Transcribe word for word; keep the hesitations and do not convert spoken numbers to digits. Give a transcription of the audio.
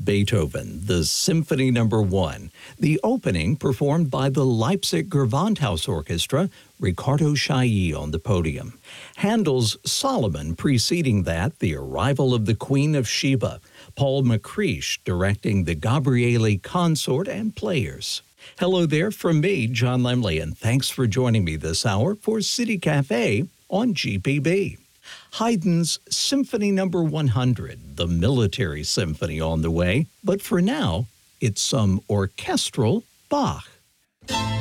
Beethoven, the Symphony Number One. The opening performed by the Leipzig Gewandhaus Orchestra, Riccardo Chailly on the podium. Handel's Solomon preceding that, the arrival of the Queen of Sheba. Paul McCreish directing the Gabriele Consort and players. Hello there from me, John Lemley, and thanks for joining me this hour for City Cafe on G P B. Haydn's Symphony Number one hundred, the military symphony on the way, but for now, it's some orchestral Bach.